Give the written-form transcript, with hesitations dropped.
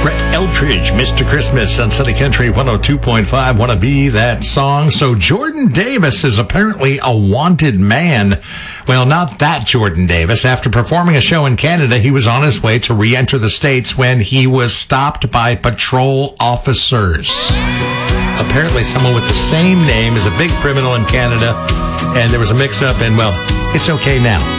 Brett Eldridge, Mr. Christmas on Sunny Country 102.5. Wanna be that song? So Jordan Davis is apparently a wanted man. Well, not that Jordan Davis. After performing a show in Canada, he was on his way to re-enter the States when he was stopped by patrol officers. Apparently someone with the same name is a big criminal in Canada, and there was a mix-up, and, well, it's okay now.